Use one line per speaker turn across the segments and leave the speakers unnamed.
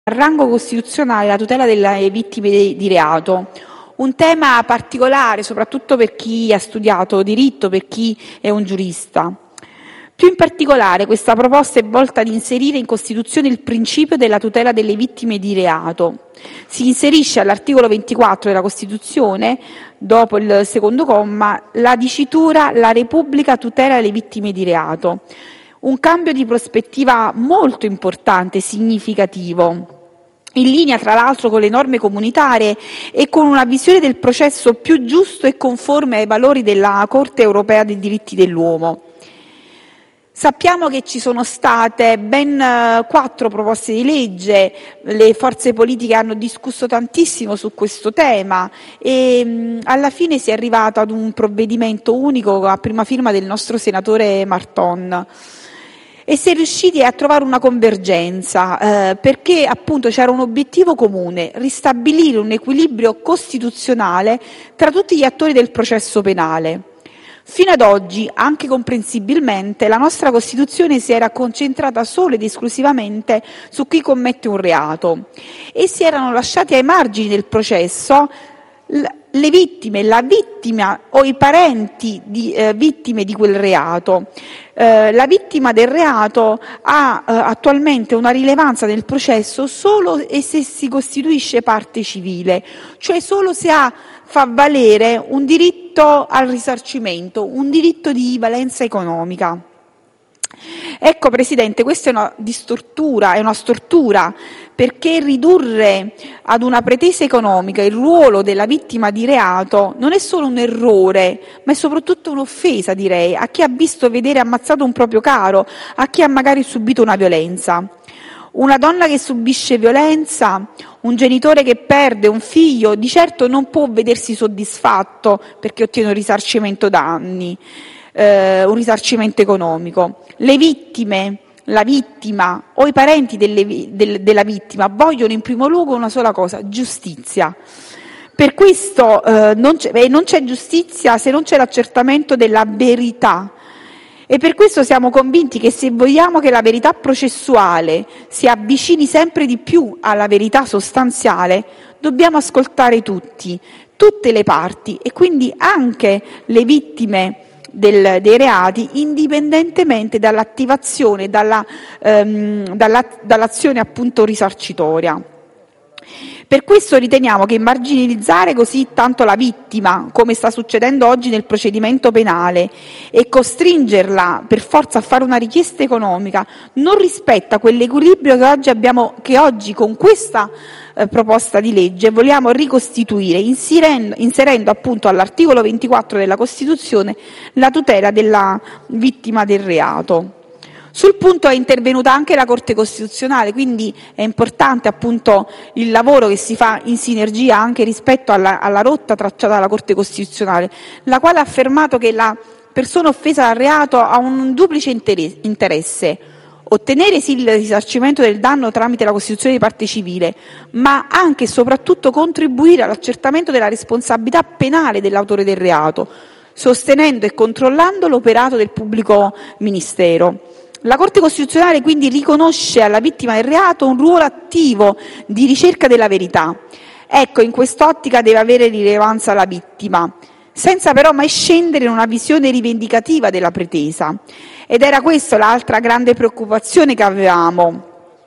rango costituzionale la tutela delle vittime di reato, un tema particolare soprattutto per chi ha studiato diritto, per chi è un giurista. Più in particolare questa proposta è volta ad inserire in Costituzione il principio della tutela delle vittime di reato. Si inserisce all'articolo 24 della Costituzione, dopo il secondo comma, la dicitura «La Repubblica tutela le vittime di reato». Un cambio di prospettiva molto importante e significativo, in linea tra l'altro con le norme comunitarie e con una visione del processo più giusto e conforme ai valori della Corte europea dei diritti dell'uomo. Sappiamo che ci sono state ben 4 proposte di legge, le forze politiche hanno discusso tantissimo su questo tema e alla fine si è arrivato ad un provvedimento unico a prima firma del nostro senatore Marton. E si è riusciti a trovare una convergenza perché appunto c'era un obiettivo comune, ristabilire un equilibrio costituzionale tra tutti gli attori del processo penale. Fino ad oggi, anche comprensibilmente, la nostra Costituzione si era concentrata solo ed esclusivamente su chi commette un reato e si erano lasciati ai margini del processo le vittime, la vittima o i parenti di vittime di quel reato. La vittima del reato ha attualmente una rilevanza nel processo solo e se si costituisce parte civile, cioè solo se fa valere un diritto al risarcimento, un diritto di valenza economica. Ecco, Presidente, questa è una stortura, perché ridurre ad una pretesa economica il ruolo della vittima di reato non è solo un errore, ma è soprattutto un'offesa, direi, a chi ha visto vedere ammazzato un proprio caro, a chi ha magari subito una violenza. Una donna che subisce violenza, un genitore che perde un figlio, di certo non può vedersi soddisfatto perché ottiene un risarcimento danni, un risarcimento economico. Le vittime, la vittima o i parenti della vittima vogliono in primo luogo una sola cosa: giustizia. Per questo non c'è giustizia se non c'è l'accertamento della verità. E per questo siamo convinti che se vogliamo che la verità processuale si avvicini sempre di più alla verità sostanziale, dobbiamo ascoltare tutte le parti e quindi anche le vittime dei reati, indipendentemente dall'attivazione, dall'azione appunto risarcitoria. Per questo riteniamo che marginalizzare così tanto la vittima, come sta succedendo oggi nel procedimento penale, e costringerla per forza a fare una richiesta economica, non rispetta quell'equilibrio che oggi con questa proposta di legge vogliamo ricostituire, inserendo appunto all'articolo 24 della Costituzione la tutela della vittima del reato. Sul punto è intervenuta anche la Corte Costituzionale, quindi è importante appunto il lavoro che si fa in sinergia anche rispetto alla rotta tracciata dalla Corte Costituzionale, la quale ha affermato che la persona offesa dal reato ha un duplice interesse: ottenere sì il risarcimento del danno tramite la costituzione di parte civile, ma anche e soprattutto contribuire all'accertamento della responsabilità penale dell'autore del reato, sostenendo e controllando l'operato del pubblico ministero. La Corte Costituzionale quindi riconosce alla vittima del reato un ruolo attivo di ricerca della verità. Ecco, in quest'ottica deve avere rilevanza la vittima, senza però mai scendere in una visione rivendicativa della pretesa. Ed era questa l'altra grande preoccupazione che avevamo: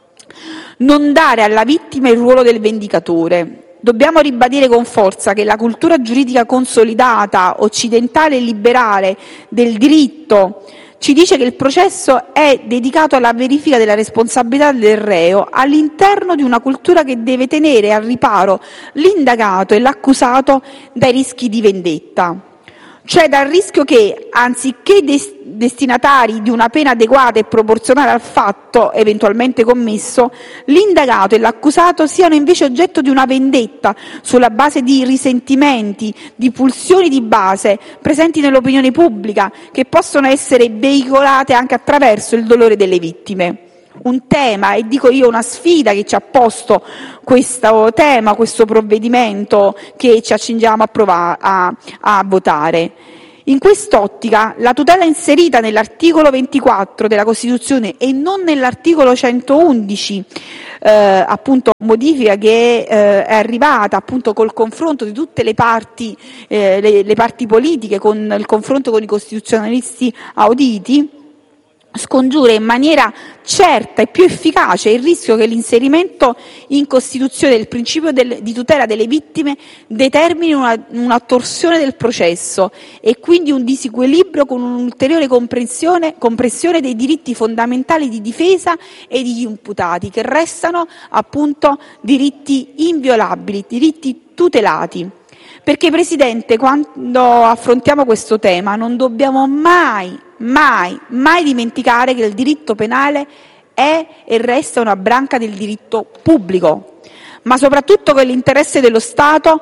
non dare alla vittima il ruolo del vendicatore. Dobbiamo ribadire con forza che la cultura giuridica consolidata, occidentale e liberale del diritto ci dice che il processo è dedicato alla verifica della responsabilità del reo all'interno di una cultura che deve tenere al riparo l'indagato e l'accusato dai rischi di vendetta. Cioè dal rischio che, anziché destinatari di una pena adeguata e proporzionale al fatto eventualmente commesso, l'indagato e l'accusato siano invece oggetto di una vendetta sulla base di risentimenti, di pulsioni di base presenti nell'opinione pubblica, che possono essere veicolate anche attraverso il dolore delle vittime. Un tema, e dico io una sfida che ci ha posto questo tema, questo provvedimento che ci accingiamo a votare. In quest'ottica, la tutela inserita nell'articolo 24 della Costituzione e non nell'articolo 111, appunto modifica che è arrivata appunto col confronto di tutte le parti politiche, con il confronto con i costituzionalisti auditi, scongiura in maniera certa e più efficace il rischio che l'inserimento in Costituzione del principio di tutela delle vittime determini una torsione del processo e quindi un disequilibrio con un'ulteriore compressione dei diritti fondamentali di difesa e degli imputati, che restano appunto diritti inviolabili, diritti tutelati. Perché, Presidente, quando affrontiamo questo tema non dobbiamo mai dimenticare che il diritto penale è e resta una branca del diritto pubblico, ma soprattutto che l'interesse dello Stato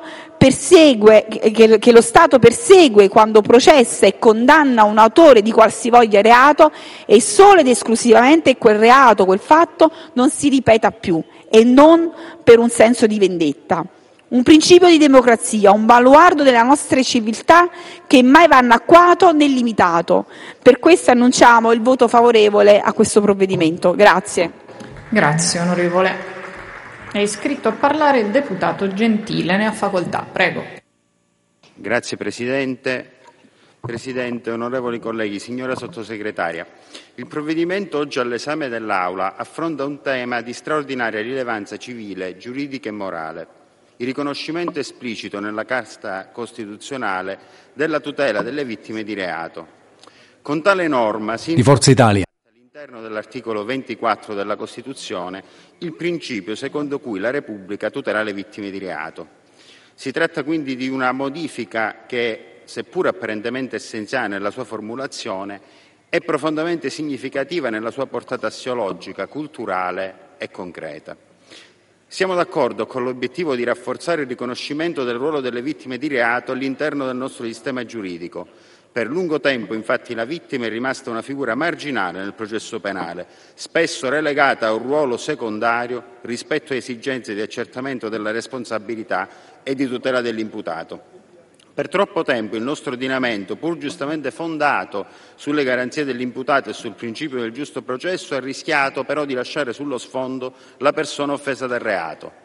che lo Stato persegue quando processa e condanna un autore di qualsivoglia reato e solo ed esclusivamente quel reato, quel fatto non si ripeta più e non per un senso di vendetta. Un principio di democrazia, un baluardo della nostra civiltà che mai va annacquato né limitato. Per questo annunciamo il voto favorevole a questo provvedimento. Grazie.
Grazie onorevole. È iscritto a parlare il deputato Gentile, ne ha facoltà. Prego.
Grazie Presidente. Presidente, onorevoli colleghi, signora Sottosegretaria, il provvedimento oggi all'esame dell'Aula affronta un tema di straordinaria rilevanza civile, giuridica e morale. Il riconoscimento esplicito nella Carta Costituzionale della tutela delle vittime di reato. Con tale norma si
di Forza Italia
all'interno dell'articolo 24 della Costituzione il principio secondo cui la Repubblica tutela le vittime di reato. Si tratta quindi di una modifica che, seppur apparentemente essenziale nella sua formulazione, è profondamente significativa nella sua portata assiologica, culturale e concreta. Siamo d'accordo con l'obiettivo di rafforzare il riconoscimento del ruolo delle vittime di reato all'interno del nostro sistema giuridico. Per lungo tempo, infatti, la vittima è rimasta una figura marginale nel processo penale, spesso relegata a un ruolo secondario rispetto a esigenze di accertamento della responsabilità e di tutela dell'imputato. Per troppo tempo il nostro ordinamento, pur giustamente fondato sulle garanzie dell'imputato e sul principio del giusto processo, ha rischiato però di lasciare sullo sfondo la persona offesa dal reato,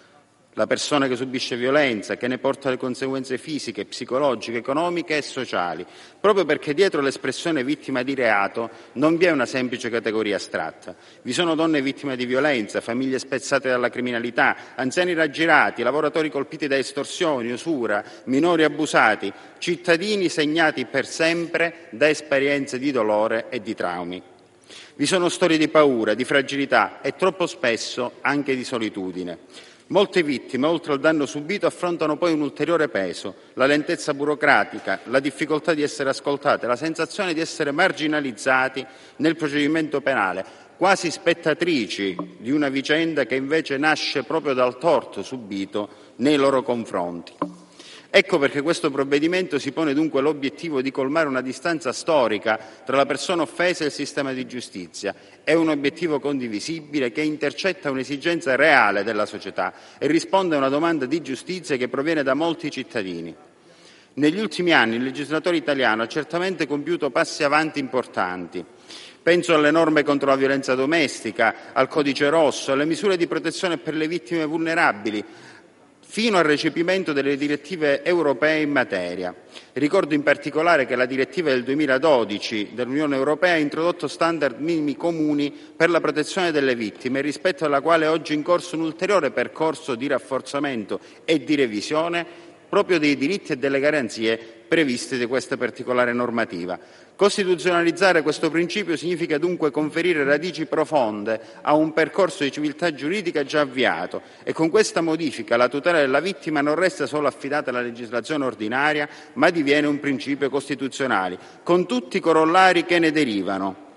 la persona che subisce violenza, che ne porta le conseguenze fisiche, psicologiche, economiche e sociali, proprio perché dietro l'espressione vittima di reato non vi è una semplice categoria astratta. Vi sono donne vittime di violenza, famiglie spezzate dalla criminalità, anziani raggirati, lavoratori colpiti da estorsioni, usura, minori abusati, cittadini segnati per sempre da esperienze di dolore e di traumi. Vi sono storie di paura, di fragilità e troppo spesso anche di solitudine. Molte vittime, oltre al danno subito, affrontano poi un ulteriore peso, la lentezza burocratica, la difficoltà di essere ascoltate, la sensazione di essere marginalizzati nel procedimento penale, quasi spettatrici di una vicenda che invece nasce proprio dal torto subito nei loro confronti. Ecco perché questo provvedimento si pone dunque l'obiettivo di colmare una distanza storica tra la persona offesa e il sistema di giustizia. È un obiettivo condivisibile che intercetta un'esigenza reale della società e risponde a una domanda di giustizia che proviene da molti cittadini. Negli ultimi anni il legislatore italiano ha certamente compiuto passi avanti importanti. Penso alle norme contro la violenza domestica, al codice rosso, alle misure di protezione per le vittime vulnerabili, fino al recepimento delle direttive europee in materia. Ricordo in particolare che la direttiva del 2012 dell'Unione Europea ha introdotto standard minimi comuni per la protezione delle vittime, rispetto alla quale è oggi in corso un ulteriore percorso di rafforzamento e di revisione proprio dei diritti e delle garanzie previste di questa particolare normativa. Costituzionalizzare questo principio significa dunque conferire radici profonde a un percorso di civiltà giuridica già avviato e con questa modifica la tutela della vittima non resta solo affidata alla legislazione ordinaria, ma diviene un principio costituzionale, con tutti i corollari che ne derivano.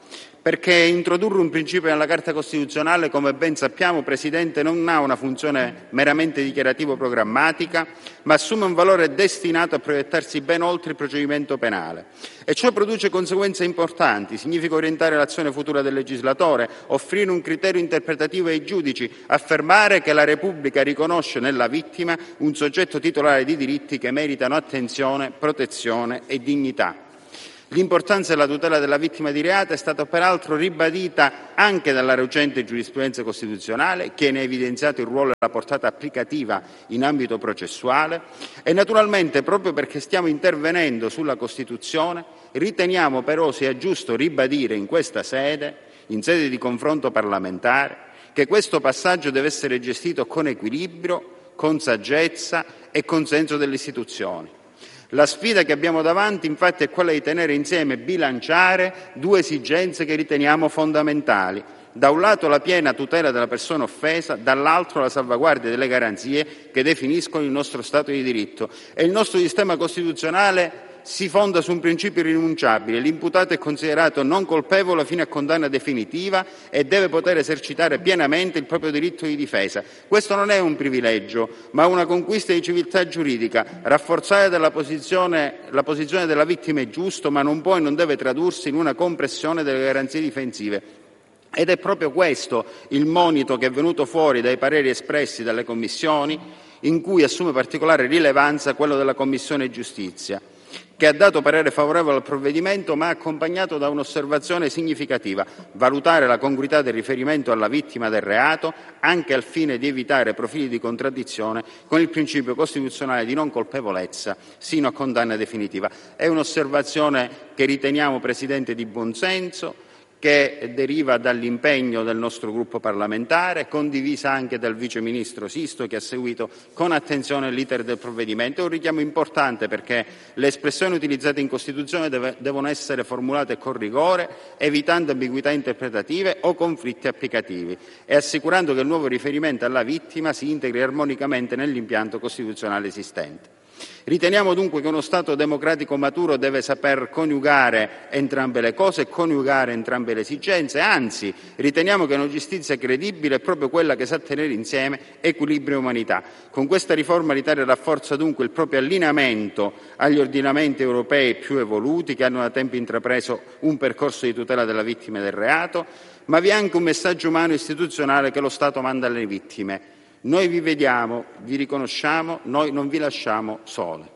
perché introdurre un principio nella Carta Costituzionale, come ben sappiamo, Presidente, non ha una funzione meramente dichiarativo-programmatica, ma assume un valore destinato a proiettarsi ben oltre il procedimento penale. E ciò produce conseguenze importanti, significa orientare l'azione futura del legislatore, offrire un criterio interpretativo ai giudici, affermare che la Repubblica riconosce nella vittima un soggetto titolare di diritti che meritano attenzione, protezione e dignità. L'importanza della tutela della vittima di reato è stata peraltro ribadita anche dalla recente giurisprudenza costituzionale, che ne ha evidenziato il ruolo e la portata applicativa in ambito processuale, e naturalmente, proprio perché stiamo intervenendo sulla Costituzione, riteniamo però sia giusto ribadire in questa sede, in sede di confronto parlamentare, che questo passaggio deve essere gestito con equilibrio, con saggezza e con senso delle istituzioni. La sfida che abbiamo davanti, infatti, è quella di tenere insieme e bilanciare due esigenze che riteniamo fondamentali. Da un lato la piena tutela della persona offesa, dall'altro la salvaguardia delle garanzie che definiscono il nostro Stato di diritto. E il nostro sistema costituzionale si fonda su un principio irrinunciabile: l'imputato è considerato non colpevole fino a condanna definitiva e deve poter esercitare pienamente il proprio diritto di difesa. Questo non è un privilegio, ma una conquista di civiltà giuridica. Rafforzare la posizione della vittima è giusto, ma non può e non deve tradursi in una compressione delle garanzie difensive. Ed è proprio questo il monito che è venuto fuori dai pareri espressi dalle commissioni, in cui assume particolare rilevanza quello della Commissione Giustizia, che ha dato parere favorevole al provvedimento, ma accompagnato da un'osservazione significativa: valutare la congruità del riferimento alla vittima del reato, anche al fine di evitare profili di contraddizione con il principio costituzionale di non colpevolezza sino a condanna definitiva. È un'osservazione che riteniamo, Presidente, di buon senso, che deriva dall'impegno del nostro gruppo parlamentare, condivisa anche dal Vice Ministro Sisto, che ha seguito con attenzione l'iter del provvedimento. È un richiamo importante perché le espressioni utilizzate in Costituzione devono essere formulate con rigore, evitando ambiguità interpretative o conflitti applicativi e assicurando che il nuovo riferimento alla vittima si integri armonicamente nell'impianto costituzionale esistente. Riteniamo dunque che uno Stato democratico maturo deve saper coniugare entrambe le cose e coniugare entrambe le esigenze, anzi riteniamo che una giustizia credibile è proprio quella che sa tenere insieme equilibrio e umanità. Con questa riforma l'Italia rafforza dunque il proprio allineamento agli ordinamenti europei più evoluti, che hanno da tempo intrapreso un percorso di tutela della vittima del reato, ma vi è anche un messaggio umano e istituzionale che lo Stato manda alle vittime: noi vi vediamo, vi riconosciamo, noi non vi lasciamo sole.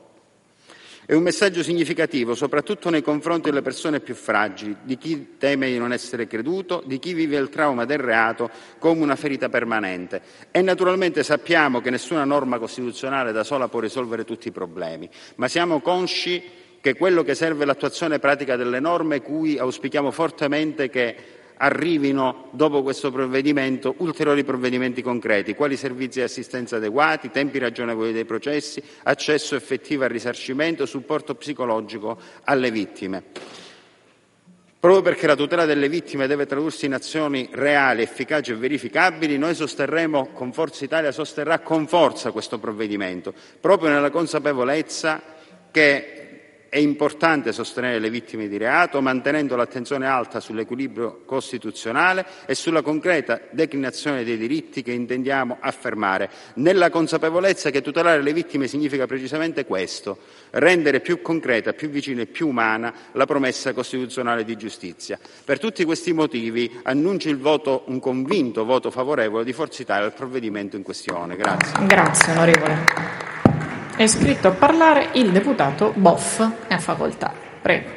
È un messaggio significativo, soprattutto nei confronti delle persone più fragili, di chi teme di non essere creduto, di chi vive il trauma del reato come una ferita permanente. E naturalmente sappiamo che nessuna norma costituzionale da sola può risolvere tutti i problemi, ma siamo consci che quello che serve è l'attuazione pratica delle norme, cui auspichiamo fortemente che arrivino dopo questo provvedimento ulteriori provvedimenti concreti, quali servizi di assistenza adeguati, tempi ragionevoli dei processi, accesso effettivo al risarcimento, supporto psicologico alle vittime. Proprio perché la tutela delle vittime deve tradursi in azioni reali, efficaci e verificabili, noi Forza Italia sosterrà con forza questo provvedimento, proprio nella consapevolezza che è importante sostenere le vittime di reato, mantenendo l'attenzione alta sull'equilibrio costituzionale e sulla concreta declinazione dei diritti che intendiamo affermare, nella consapevolezza che tutelare le vittime significa precisamente questo: rendere più concreta, più vicina e più umana la promessa costituzionale di giustizia. Per tutti questi motivi annuncio un convinto voto favorevole di Forza Italia al provvedimento in questione. Grazie.
Grazie, onorevole. È iscritto a parlare il deputato Boff. Ne ha facoltà. Prego.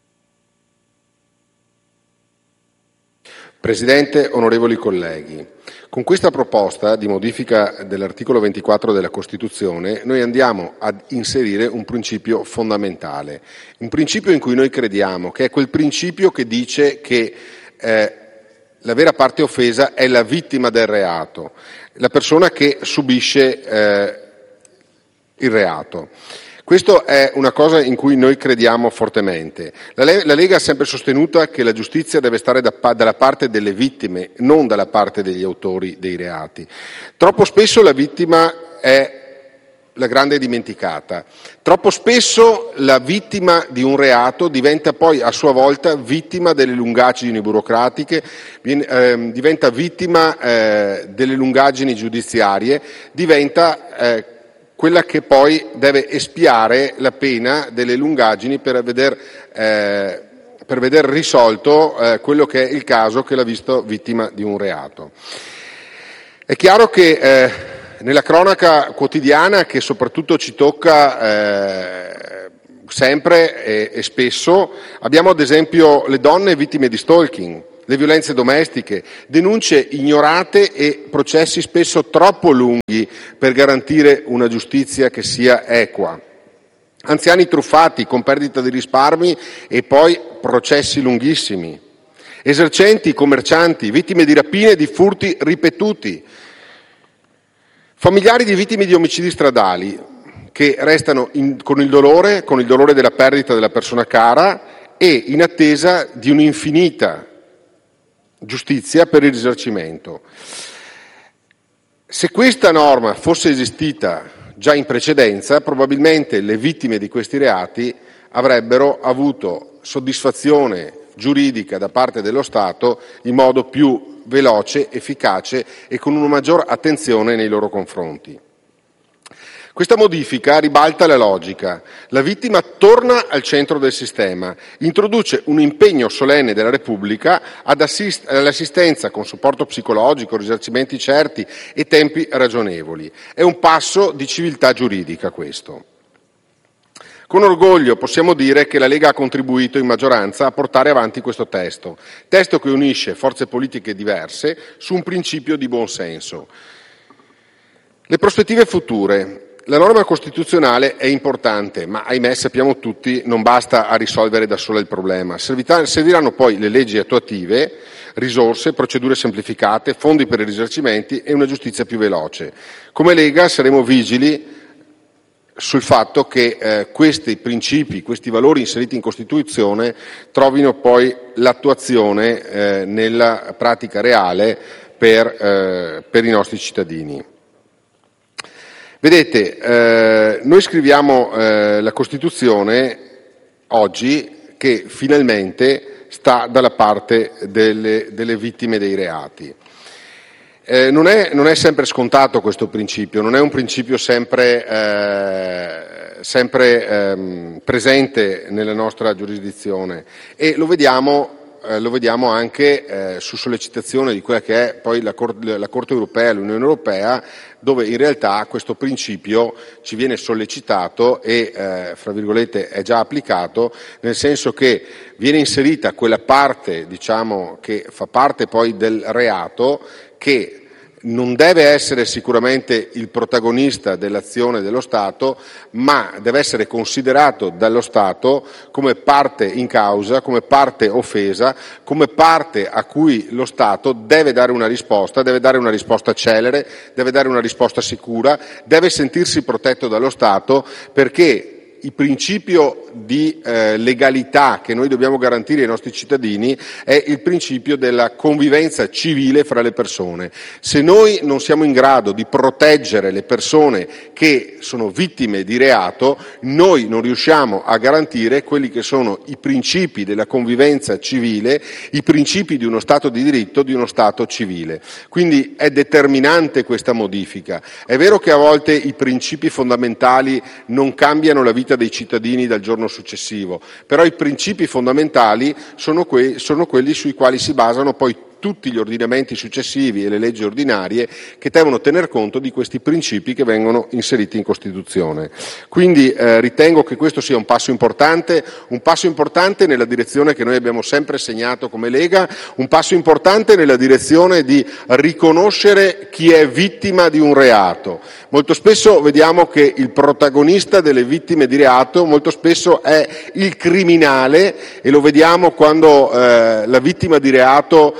Presidente, onorevoli colleghi, con questa proposta di modifica dell'articolo 24 della Costituzione noi andiamo ad inserire un principio fondamentale, un principio in cui noi crediamo, che è quel principio che dice che la vera parte offesa è la vittima del reato, la persona che subisce il reato. Questo è una cosa in cui noi crediamo fortemente. La Lega ha sempre sostenuto che la giustizia deve stare dalla parte delle vittime, non dalla parte degli autori dei reati. Troppo spesso la vittima è la grande dimenticata. Troppo spesso la vittima di un reato diventa poi a sua volta vittima delle lungaggini burocratiche, diventa vittima delle lungaggini giudiziarie, diventa quella che poi deve espiare la pena delle lungaggini per veder risolto quello che è il caso che l'ha visto vittima di un reato. È chiaro che nella cronaca quotidiana, che soprattutto ci tocca sempre e spesso, abbiamo ad esempio le donne vittime di stalking, le violenze domestiche, denunce ignorate e processi spesso troppo lunghi per garantire una giustizia che sia equa. Anziani truffati con perdita di risparmi e poi processi lunghissimi. Esercenti, commercianti, vittime di rapine e di furti ripetuti. Familiari di vittime di omicidi stradali che restano con il dolore della perdita della persona cara e in attesa di un'infinita giustizia per il risarcimento. Se questa norma fosse esistita già in precedenza, probabilmente le vittime di questi reati avrebbero avuto soddisfazione giuridica da parte dello Stato in modo più veloce, efficace e con una maggior attenzione nei loro confronti. Questa modifica ribalta la logica. La vittima torna al centro del sistema, introduce un impegno solenne della Repubblica all'assistenza con supporto psicologico, risarcimenti certi e tempi ragionevoli. È un passo di civiltà giuridica questo. Con orgoglio possiamo dire che la Lega ha contribuito in maggioranza a portare avanti questo testo che unisce forze politiche diverse su un principio di buonsenso. Le prospettive future. La norma costituzionale è importante, ma ahimè sappiamo tutti non basta a risolvere da sola il problema. Serviranno poi le leggi attuative, risorse, procedure semplificate, fondi per i risarcimenti e una giustizia più veloce. Come Lega saremo vigili sul fatto che questi principi, questi valori inseriti in Costituzione trovino poi l'attuazione nella pratica reale per i nostri cittadini. Vedete, noi scriviamo la Costituzione oggi che finalmente sta dalla parte delle vittime dei reati. Non è sempre scontato questo principio, non è un principio sempre presente nella nostra giurisdizione e lo vediamo anche su sollecitazione di quella che è poi la Corte europea, l'Unione Europea, dove in realtà questo principio ci viene sollecitato e, fra virgolette, è già applicato, nel senso che viene inserita quella parte, diciamo, che fa parte poi del reato, che non deve essere sicuramente il protagonista dell'azione dello Stato, ma deve essere considerato dallo Stato come parte in causa, come parte offesa, come parte a cui lo Stato deve dare una risposta celere, deve dare una risposta sicura, deve sentirsi protetto dallo Stato, perché il principio di legalità che noi dobbiamo garantire ai nostri cittadini è il principio della convivenza civile fra le persone. Se noi non siamo in grado di proteggere le persone che sono vittime di reato, noi non riusciamo a garantire quelli che sono i principi della convivenza civile, i principi di uno Stato di diritto, di uno Stato civile. Quindi è determinante questa modifica. È vero che a volte i principi fondamentali non cambiano la vita dei cittadini dal giorno successivo, però i principi fondamentali sono quelli sui quali si basano poi tutti gli ordinamenti successivi e le leggi ordinarie che devono tener conto di questi principi che vengono inseriti in Costituzione. Quindi ritengo che questo sia un passo importante nella direzione che noi abbiamo sempre segnato come Lega, un passo importante nella direzione di riconoscere chi è vittima di un reato. Molto spesso vediamo che il protagonista delle vittime di reato molto spesso è il criminale, e lo vediamo quando la vittima di reato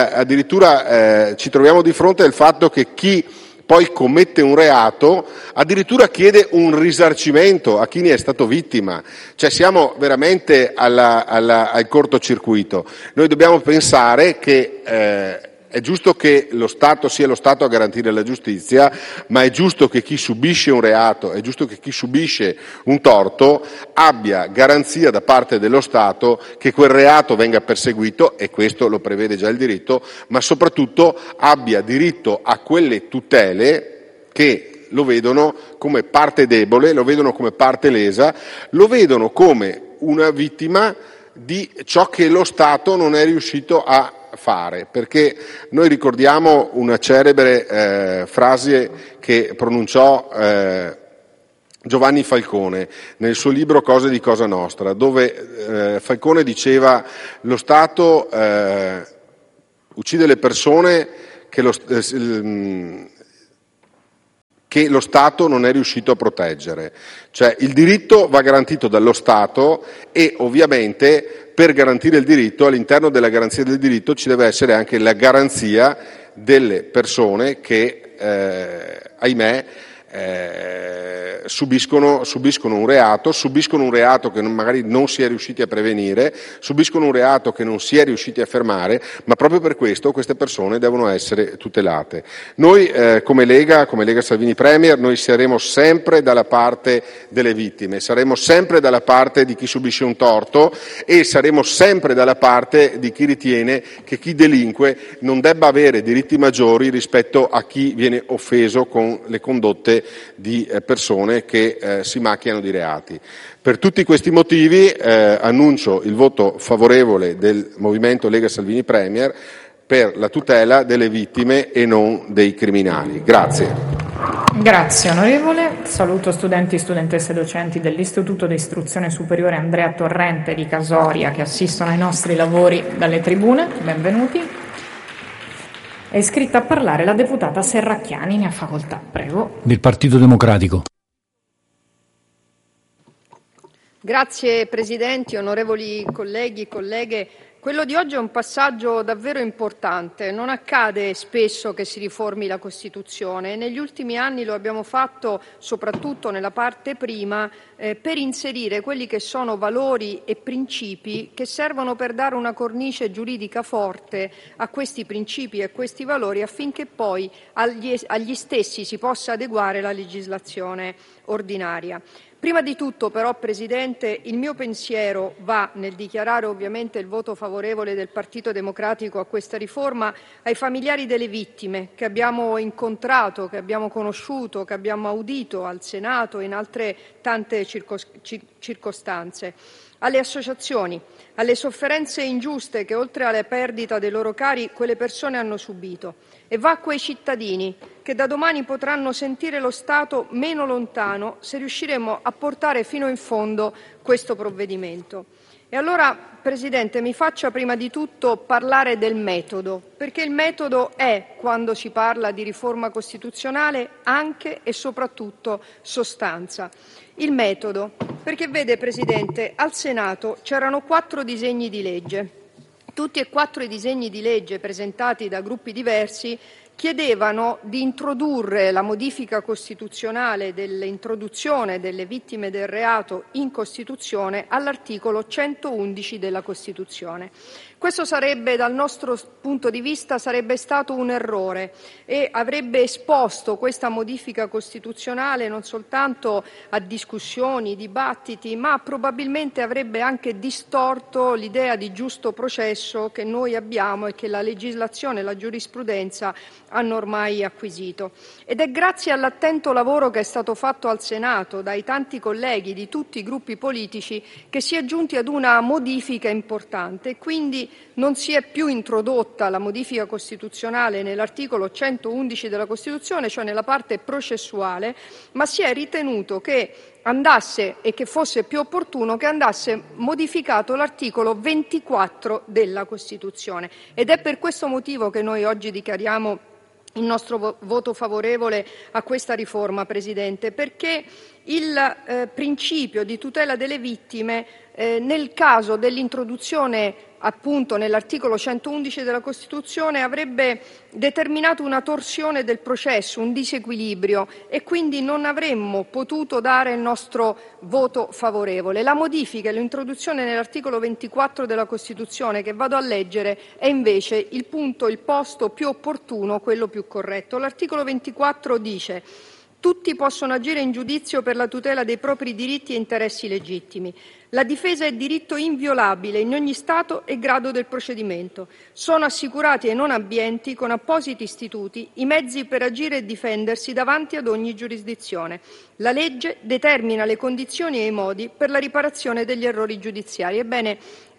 addirittura ci troviamo di fronte al fatto che chi poi commette un reato addirittura chiede un risarcimento a chi ne è stato vittima. Cioè siamo veramente al cortocircuito. Noi dobbiamo pensare che È giusto che lo Stato sia lo Stato a garantire la giustizia, ma è giusto che chi subisce un reato, è giusto che chi subisce un torto abbia garanzia da parte dello Stato che quel reato venga perseguito, e questo lo prevede già il diritto, ma soprattutto abbia diritto a quelle tutele che lo vedono come parte debole, lo vedono come parte lesa, lo vedono come una vittima di ciò che lo Stato non è riuscito a fare, perché noi ricordiamo una celebre frase che pronunciò Giovanni Falcone nel suo libro Cose di Cosa Nostra, dove Falcone diceva: lo Stato uccide le persone che lo Stato non è riuscito a proteggere. Cioè il diritto va garantito dallo Stato e ovviamente per garantire il diritto, all'interno della garanzia del diritto ci deve essere anche la garanzia delle persone che, ahimè, subiscono un reato che magari non si è riusciti a prevenire, subiscono un reato che non si è riusciti a fermare, ma proprio per questo queste persone devono essere tutelate. Noi come Lega Salvini Premier, noi saremo sempre dalla parte delle vittime, saremo sempre dalla parte di chi subisce un torto e saremo sempre dalla parte di chi ritiene che chi delinque non debba avere diritti maggiori rispetto a chi viene offeso con le condotte di persone che si macchiano di reati. Per tutti questi motivi annuncio il voto favorevole del Movimento Lega Salvini Premier per la tutela delle vittime e non dei criminali. Grazie.
Grazie onorevole. Saluto studenti, studentesse e docenti dell'Istituto di Istruzione Superiore Andrea Torrente di Casoria che assistono ai nostri lavori dalle tribune. Benvenuti. È iscritta a parlare la deputata Serracchiani, ne ha facoltà, prego.
Del Partito Democratico.
Grazie Presidente, onorevoli colleghi e colleghe. Quello di oggi è un passaggio davvero importante. Non accade spesso che si riformi la Costituzione e negli ultimi anni lo abbiamo fatto soprattutto nella parte prima per inserire quelli che sono valori e principi che servono per dare una cornice giuridica forte a questi principi e a questi valori affinché poi agli stessi si possa adeguare la legislazione ordinaria. Prima di tutto però, Presidente, il mio pensiero va, nel dichiarare ovviamente il voto favorevole del Partito Democratico a questa riforma, ai familiari delle vittime che abbiamo incontrato, che abbiamo conosciuto, che abbiamo audito al Senato e in altre tante circostanze, alle associazioni, alle sofferenze ingiuste che oltre alla perdita dei loro cari quelle persone hanno subito, e va a quei cittadini che da domani potranno sentire lo Stato meno lontano se riusciremo a portare fino in fondo questo provvedimento. E allora, Presidente, mi faccia prima di tutto parlare del metodo, perché il metodo è, quando si parla di riforma costituzionale, anche e soprattutto sostanza. Il metodo, perché vede Presidente, al Senato c'erano 4 disegni di legge. Tutti e 4 i disegni di legge presentati da gruppi diversi chiedevano di introdurre la modifica costituzionale dell'introduzione delle vittime del reato in Costituzione all'articolo 111 della Costituzione. Questo sarebbe, dal nostro punto di vista, sarebbe stato un errore e avrebbe esposto questa modifica costituzionale non soltanto a discussioni, dibattiti, ma probabilmente avrebbe anche distorto l'idea di giusto processo che noi abbiamo e che la legislazione e la giurisprudenza hanno ormai acquisito. Ed è grazie all'attento lavoro che è stato fatto al Senato dai tanti colleghi di tutti i gruppi politici che si è giunti ad una modifica importante. Quindi non si è più introdotta la modifica costituzionale nell'articolo 111 della Costituzione, cioè nella parte processuale, ma si è ritenuto che andasse, e che fosse più opportuno che andasse modificato l'articolo 24 della Costituzione. Ed è per questo motivo che noi oggi dichiariamo il nostro voto favorevole a questa riforma, Presidente, perché il principio di tutela delle vittime nel caso dell'introduzione appunto nell'articolo 111 della Costituzione avrebbe determinato una torsione del processo, un disequilibrio, e quindi non avremmo potuto dare il nostro voto favorevole. La modifica e l'introduzione nell'articolo 24 della Costituzione, che vado a leggere, è invece il posto più opportuno, quello più corretto. L'articolo 24 dice: tutti possono agire in giudizio per la tutela dei propri diritti e interessi legittimi. La difesa è diritto inviolabile in ogni stato e grado del procedimento. Sono assicurati ai non abbienti, con appositi istituti, i mezzi per agire e difendersi davanti ad ogni giurisdizione. La legge determina le condizioni e i modi per la riparazione degli errori giudiziari. Ebbene,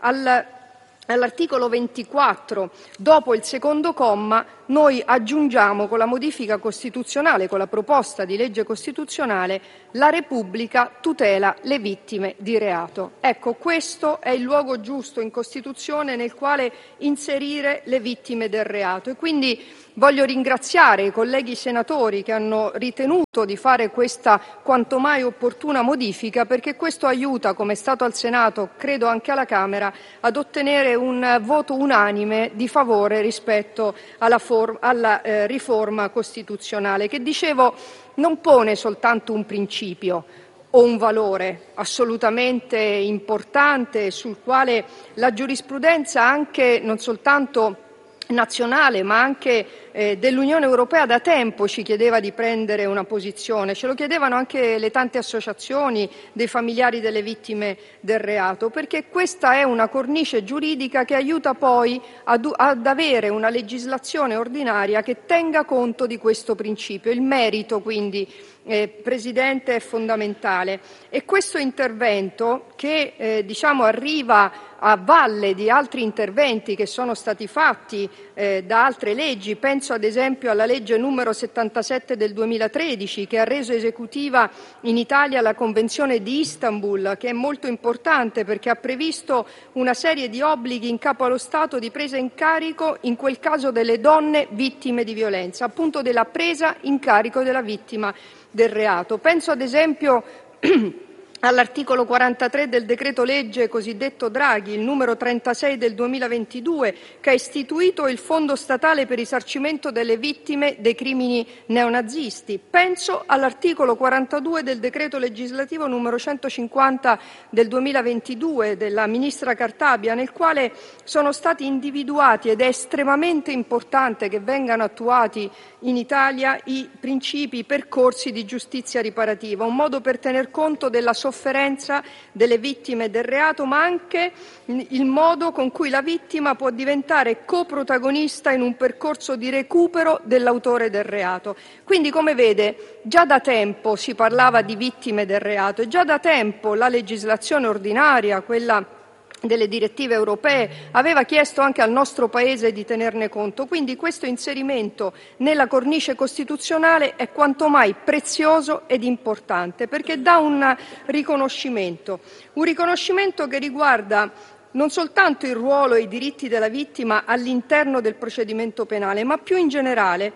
all'articolo 24, dopo il secondo comma, noi aggiungiamo con la modifica costituzionale, con la proposta di legge costituzionale: la Repubblica tutela le vittime di reato. Ecco, questo è il luogo giusto in Costituzione nel quale inserire le vittime del reato, e quindi voglio ringraziare i colleghi senatori che hanno ritenuto di fare questa quanto mai opportuna modifica, perché questo aiuta, come è stato al Senato, credo anche alla Camera, ad ottenere un voto unanime di favore rispetto alla riforma costituzionale, che, dicevo, non pone soltanto un principio o un valore assolutamente importante sul quale la giurisprudenza, anche non soltanto nazionale ma anche dell'Unione Europea, da tempo ci chiedeva di prendere una posizione. Ce lo chiedevano anche le tante associazioni dei familiari delle vittime del reato, perché questa è una cornice giuridica che aiuta poi ad avere una legislazione ordinaria che tenga conto di questo principio. Il merito, quindi, Presidente, è fondamentale, e questo intervento, che arriva a valle di altri interventi che sono stati fatti da altre leggi. Penso ad esempio alla legge numero 77 del 2013, che ha reso esecutiva in Italia la Convenzione di Istanbul, che è molto importante perché ha previsto una serie di obblighi in capo allo Stato di presa in carico, in quel caso delle donne vittime di violenza, appunto della presa in carico della vittima del reato. Penso ad esempio all'articolo 43 del decreto legge cosiddetto Draghi, il numero 36 del 2022, che ha istituito il Fondo statale per risarcimento delle vittime dei crimini neonazisti. Penso all'articolo 42 del decreto legislativo numero 150 del 2022 della ministra Cartabia, nel quale sono stati individuati, ed è estremamente importante che vengano attuati in Italia, i principi, i percorsi di giustizia riparativa, un modo per tener conto della sofferenza delle vittime del reato, ma anche il modo con cui la vittima può diventare coprotagonista in un percorso di recupero dell'autore del reato. Quindi, come vede, già da tempo si parlava di vittime del reato e già da tempo la legislazione ordinaria, quella delle direttive europee, aveva chiesto anche al nostro Paese di tenerne conto. Quindi questo inserimento nella cornice costituzionale è quanto mai prezioso ed importante, perché dà un riconoscimento che riguarda non soltanto il ruolo e i diritti della vittima all'interno del procedimento penale, ma più in generale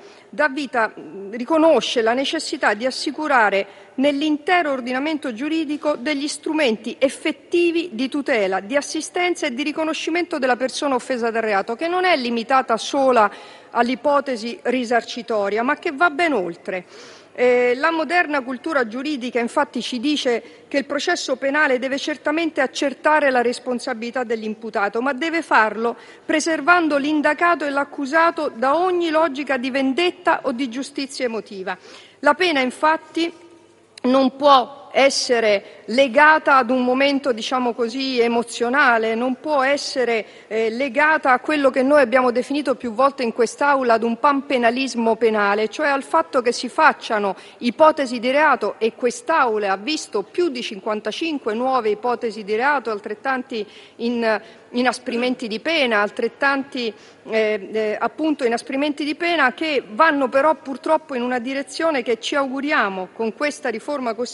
riconosce la necessità di assicurare nell'intero ordinamento giuridico degli strumenti effettivi di tutela, di assistenza e di riconoscimento della persona offesa dal reato, che non è limitata sola all'ipotesi risarcitoria, ma che va ben oltre. La moderna cultura giuridica infatti ci dice che il processo penale deve certamente accertare la responsabilità dell'imputato, ma deve farlo preservando l'indagato e l'accusato da ogni logica di vendetta o di giustizia emotiva. La pena infatti non può essere legata ad un momento, emozionale, non può essere legata a quello che noi abbiamo definito più volte in quest'Aula, ad un panpenalismo penale, cioè al fatto che si facciano ipotesi di reato, e quest'Aula ha visto più di 55 nuove ipotesi di reato, altrettanti inasprimenti di pena, altrettanti inasprimenti di pena, che vanno però purtroppo in una direzione che ci auguriamo con questa riforma costituzionale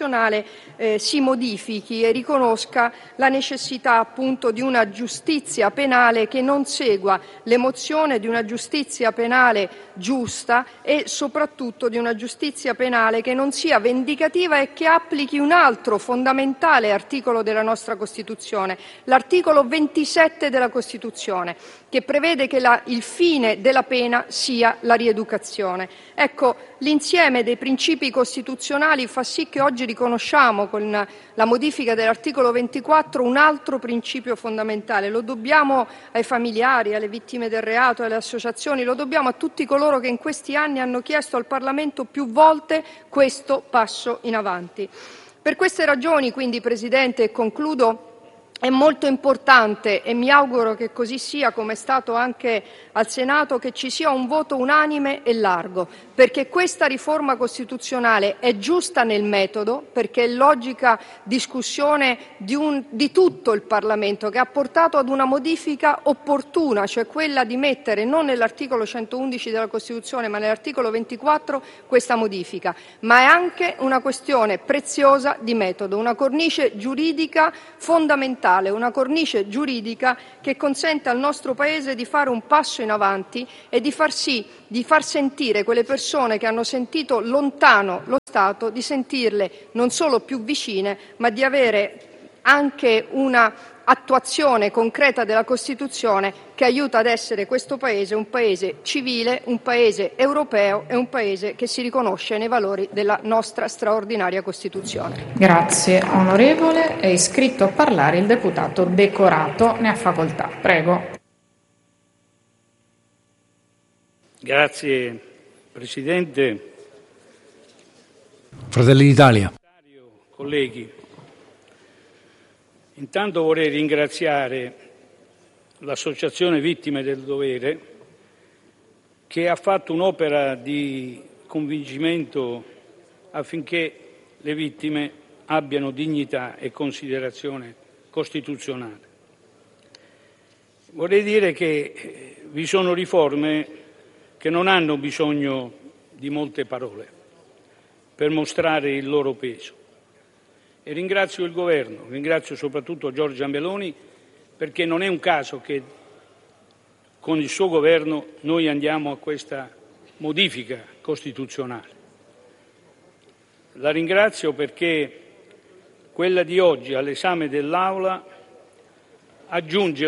Costituzionale si modifichi e riconosca la necessità appunto di una giustizia penale che non segua l'emozione, di una giustizia penale giusta e soprattutto di una giustizia penale che non sia vendicativa e che applichi un altro fondamentale articolo della nostra Costituzione, l'articolo 27 della Costituzione, che prevede che il fine della pena sia la rieducazione. Ecco, l'insieme dei principi costituzionali fa sì che oggi riconosciamo con la modifica dell'articolo 24 un altro principio fondamentale. Lo dobbiamo ai familiari, alle vittime del reato, alle associazioni, lo dobbiamo a tutti coloro che in questi anni hanno chiesto al Parlamento più volte questo passo in avanti. Per queste ragioni, quindi, Presidente, e concludo, è molto importante, e mi auguro che così sia, come è stato anche al Senato, che ci sia un voto unanime e largo, perché questa riforma costituzionale è giusta nel metodo, perché è logica discussione di tutto il Parlamento, che ha portato ad una modifica opportuna, cioè quella di mettere non nell'articolo 111 della Costituzione ma nell'articolo 24 questa modifica, ma è anche una questione preziosa di metodo, una cornice giuridica fondamentale, una cornice giuridica che consente al nostro Paese di fare un passo in avanti e di far sentire quelle persone che hanno sentito lontano lo Stato, di sentirle non solo più vicine, ma di avere anche una attuazione concreta della Costituzione che aiuta ad essere questo Paese un Paese civile, un Paese europeo e un Paese che si riconosce nei valori della nostra straordinaria Costituzione.
Grazie onorevole. È iscritto a parlare il deputato Decorato. Ne ha facoltà. Prego.
Grazie Presidente.
Fratelli d'Italia.
Colleghi, intanto vorrei ringraziare l'Associazione Vittime del Dovere che ha fatto un'opera di convincimento affinché le vittime abbiano dignità e considerazione costituzionale. Vorrei dire che vi sono riforme che non hanno bisogno di molte parole per mostrare il loro peso. E ringrazio il Governo, ringrazio soprattutto Giorgia Meloni, perché non è un caso che con il suo Governo noi andiamo a questa modifica costituzionale. La ringrazio perché quella di oggi all'esame dell'Aula aggiunge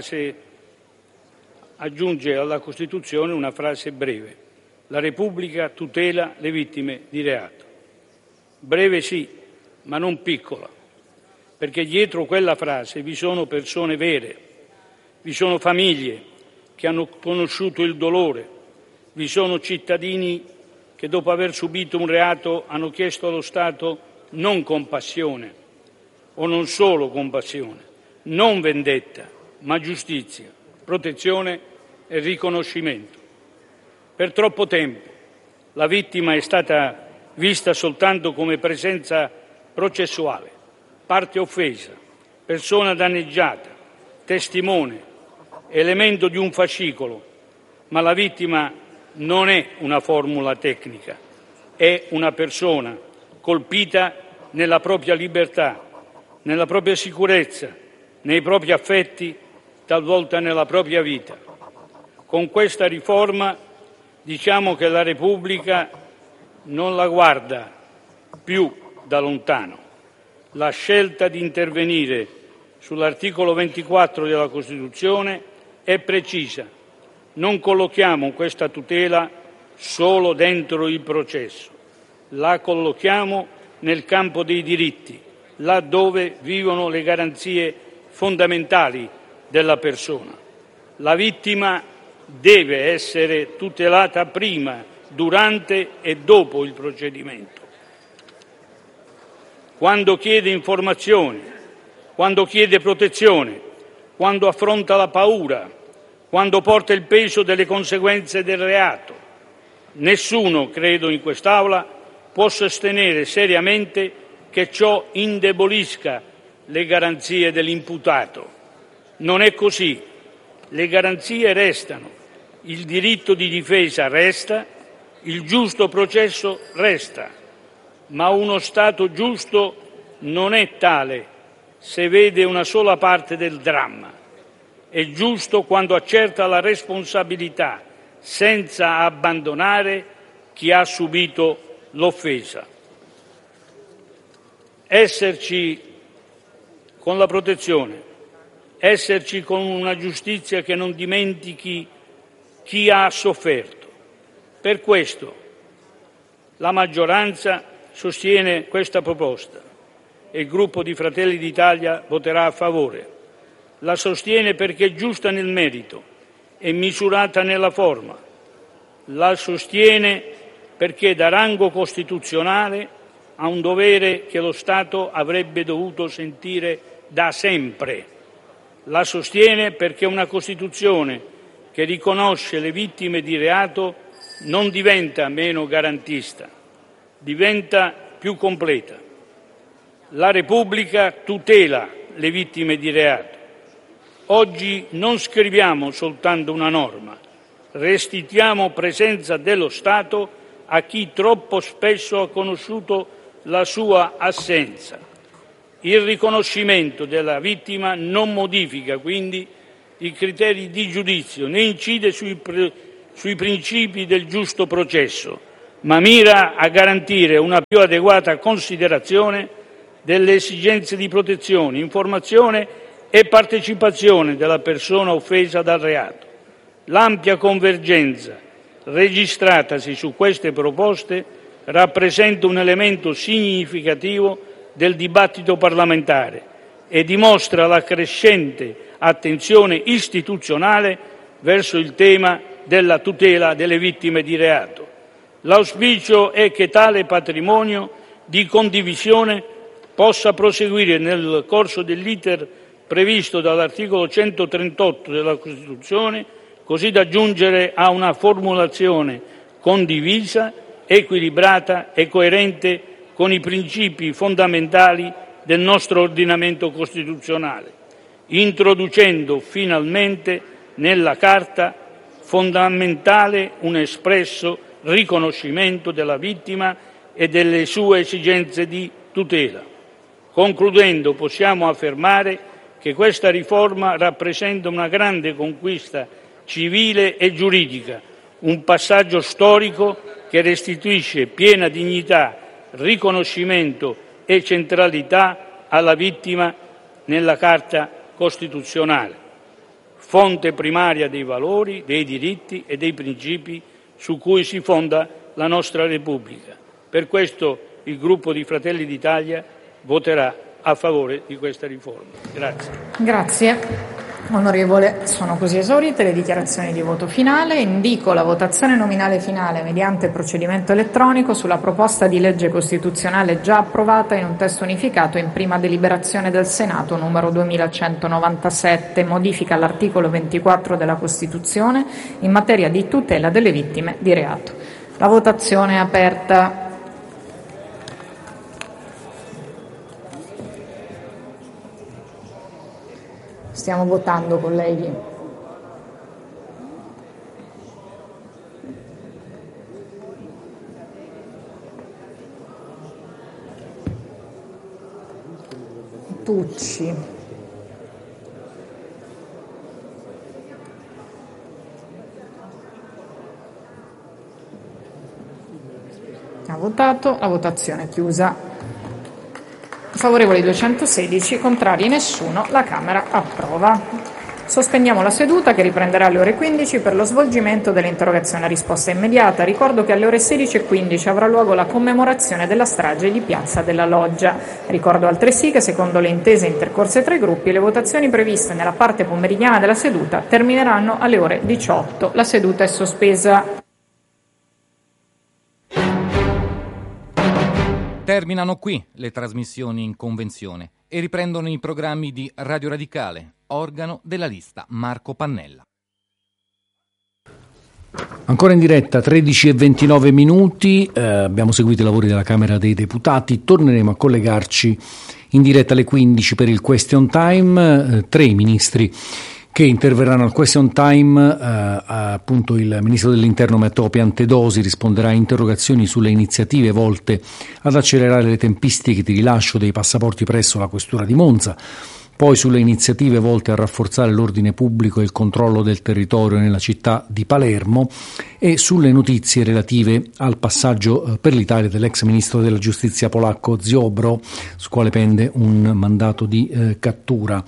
alla Costituzione una frase breve: la Repubblica tutela le vittime di reato. Breve sì, ma non piccola, perché dietro quella frase vi sono persone vere, vi sono famiglie che hanno conosciuto il dolore, vi sono cittadini che dopo aver subito un reato hanno chiesto allo Stato non compassione, o non solo compassione, non vendetta, ma giustizia, protezione e riconoscimento. Per troppo tempo la vittima è stata vista soltanto come presenza processuale, parte offesa, persona danneggiata, testimone, elemento di un fascicolo, ma la vittima non è una formula tecnica, è una persona colpita nella propria libertà, nella propria sicurezza, nei propri affetti, talvolta nella propria vita. Con questa riforma diciamo che la Repubblica non la guarda più da lontano. La scelta di intervenire sull'articolo 24 della Costituzione è precisa. Non collochiamo questa tutela solo dentro il processo, la collochiamo nel campo dei diritti, là dove vivono le garanzie fondamentali della persona. La vittima deve essere tutelata prima, durante e dopo il procedimento. Quando chiede informazioni, quando chiede protezione, quando affronta la paura, quando porta il peso delle conseguenze del reato. Nessuno, credo, in quest'Aula può sostenere seriamente che ciò indebolisca le garanzie dell'imputato. Non è così. Le garanzie restano, il diritto di difesa resta, il giusto processo resta. ma uno Stato giusto non è tale se vede una sola parte del dramma. È giusto quando accerta la responsabilità senza abbandonare chi ha subito l'offesa. Esserci con la protezione, esserci con una giustizia che non dimentichi chi ha sofferto. Per questo la maggioranza sostiene questa proposta e il gruppo di Fratelli d'Italia voterà a favore. La sostiene perché è giusta nel merito e misurata nella forma. La sostiene perché dà rango costituzionale a un dovere che lo Stato avrebbe dovuto sentire da sempre. La sostiene perché una Costituzione che riconosce le vittime di reato non diventa meno garantista, diventa più completa. La Repubblica tutela le vittime di reato. Oggi non scriviamo soltanto una norma, restituiamo presenza dello Stato a chi troppo spesso ha conosciuto la sua assenza. Il riconoscimento della vittima non modifica quindi i criteri di giudizio né incide sui principi del giusto processo, ma mira a garantire una più adeguata considerazione delle esigenze di protezione, informazione e partecipazione della persona offesa dal reato. L'ampia convergenza registratasi su queste proposte rappresenta un elemento significativo del dibattito parlamentare e dimostra la crescente attenzione istituzionale verso il tema della tutela delle vittime di reato. L'auspicio è che tale patrimonio di condivisione possa proseguire nel corso dell'iter previsto dall'articolo 138 della Costituzione, così da giungere a una formulazione condivisa, equilibrata e coerente con i principi fondamentali del nostro ordinamento costituzionale, introducendo finalmente nella Carta fondamentale un espresso riconoscimento della vittima e delle sue esigenze di tutela. Concludendo, possiamo affermare che questa riforma rappresenta una grande conquista civile e giuridica, un passaggio storico che restituisce piena dignità, riconoscimento e centralità alla vittima nella Carta Costituzionale, fonte primaria dei valori, dei diritti e dei principi su cui si fonda la nostra Repubblica. Per questo il gruppo di Fratelli d'Italia voterà a favore di questa riforma. Grazie.
Grazie. Onorevole, sono così esaurite le dichiarazioni di voto finale. Indico la votazione nominale finale mediante procedimento elettronico sulla proposta di legge costituzionale già approvata in un testo unificato in prima deliberazione del Senato numero 2197, modifica all'articolo 24 della Costituzione in materia di tutela delle vittime di reato. La votazione è aperta. Stiamo votando, colleghi. Tucci. Ha votato, la votazione è chiusa. Favorevoli 216, contrari nessuno, la Camera approva. Sospendiamo la seduta che riprenderà alle ore 15 per lo svolgimento dell'interrogazione a risposta immediata. Ricordo che alle ore 16:15 avrà luogo la commemorazione della strage di Piazza della Loggia. Ricordo altresì che secondo le intese intercorse tra i gruppi le votazioni previste nella parte pomeridiana della seduta termineranno alle ore 18. La seduta è sospesa.
Terminano qui le trasmissioni in convenzione e riprendono i programmi di Radio Radicale, organo della lista Marco Pannella.
Ancora in diretta, 13:29 minuti, abbiamo seguito i lavori della Camera dei Deputati, torneremo a collegarci in diretta alle 15 per il question time. Tre ministri che interverranno al question time. Appunto il Ministro dell'Interno Matteo Piantedosi risponderà a interrogazioni sulle iniziative volte ad accelerare le tempistiche di rilascio dei passaporti presso la Questura di Monza, poi sulle iniziative volte a rafforzare l'ordine pubblico e il controllo del territorio nella città di Palermo e sulle notizie relative al passaggio per l'Italia dell'ex ministro della giustizia polacco Ziobro, su quale pende un mandato di cattura.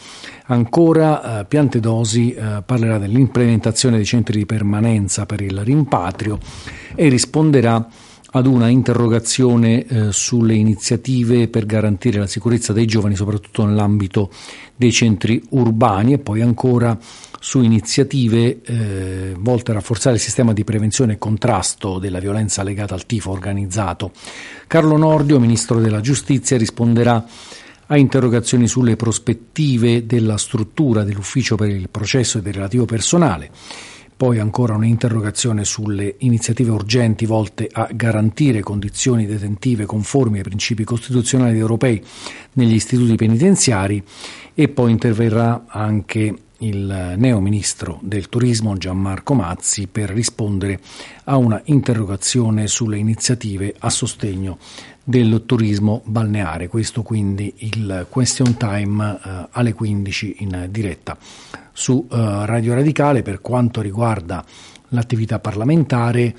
Ancora Piantedosi parlerà dell'implementazione dei centri di permanenza per il rimpatrio e risponderà ad una interrogazione sulle iniziative per garantire la sicurezza dei giovani, soprattutto nell'ambito dei centri urbani, e poi ancora su iniziative volte a rafforzare il sistema di prevenzione e contrasto della violenza legata al tifo organizzato. Carlo Nordio, Ministro della Giustizia, risponderà a interrogazioni sulle prospettive della struttura dell'ufficio per il processo e del relativo personale. Poi ancora un'interrogazione sulle iniziative urgenti volte a garantire condizioni detentive conformi ai principi costituzionali ed europei negli istituti penitenziari, e poi interverrà anche il neo ministro del turismo Gianmarco Mazzi per rispondere a una interrogazione sulle iniziative a sostegno del turismo balneare. Questo quindi il question time alle 15 in diretta su Radio Radicale. Per quanto riguarda l'attività parlamentare,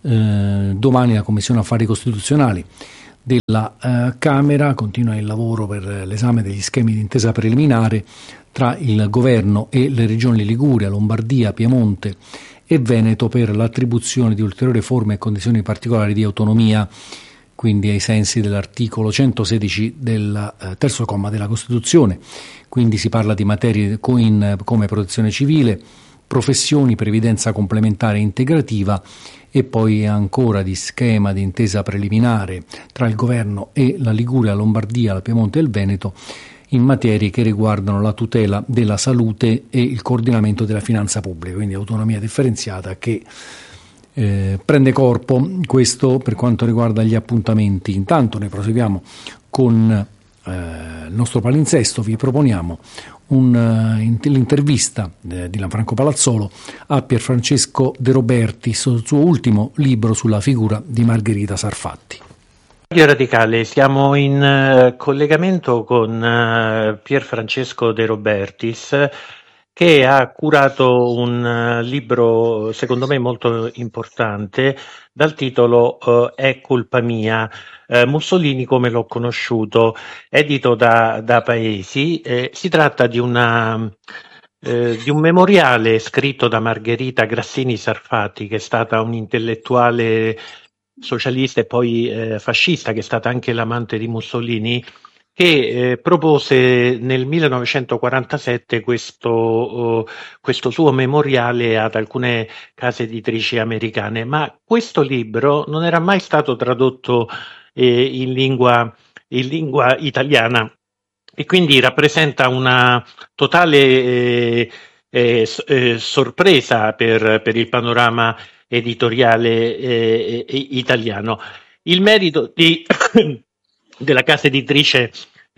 domani la Commissione Affari Costituzionali della Camera continua il lavoro per l'esame degli schemi di intesa preliminare tra il Governo e le regioni Liguria, Lombardia, Piemonte e Veneto per l'attribuzione di ulteriori forme e condizioni particolari di autonomia, quindi ai sensi dell'articolo 116 del terzo comma della Costituzione. Quindi si parla di materie come protezione civile, professioni, previdenza complementare e integrativa, e poi ancora di schema di intesa preliminare tra il Governo e la Liguria, la Lombardia, la Piemonte e il Veneto in materie che riguardano la tutela della salute e il coordinamento della finanza pubblica, quindi autonomia differenziata che prende corpo. Questo per quanto riguarda gli appuntamenti. Intanto noi proseguiamo con il nostro palinsesto. Vi proponiamo l'intervista di Lanfranco Palazzolo a Pierfrancesco De Robertis sul suo ultimo libro sulla figura di Margherita Sarfatti.
Radio Radicale, siamo in collegamento con Pierfrancesco De Robertis, che ha curato un libro secondo me molto importante dal titolo È colpa mia, Mussolini come l'ho conosciuto, edito da Paesi. Si tratta di un memoriale scritto da Margherita Grassini Sarfatti, che è stata un'intellettuale socialista e poi fascista, che è stata anche l'amante di Mussolini, che propose nel 1947 questo suo memoriale ad alcune case editrici americane, ma questo libro non era mai stato tradotto in lingua italiana, e quindi rappresenta una totale sorpresa per il panorama editoriale italiano. Il merito della casa editrice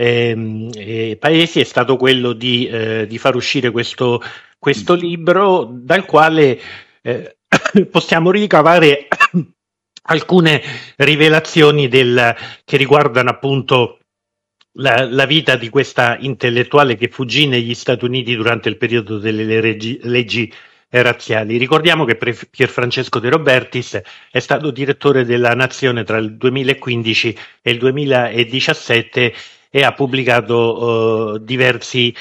Paesi è stato quello di far uscire questo libro, dal quale possiamo ricavare alcune rivelazioni che riguardano appunto la vita di questa intellettuale che fuggì negli Stati Uniti durante il periodo delle leggi razziali. Ricordiamo che Pierfrancesco De Robertis è stato direttore della Nazione tra il 2015 e il 2017 e ha pubblicato diversi